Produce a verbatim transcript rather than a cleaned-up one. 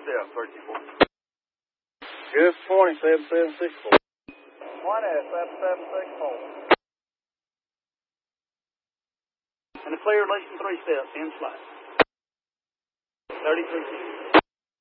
step, thirty-four. Good twenty, seven seven six four. twenty, seven seven six four. And the clear release in three steps, in slide. thirty-three.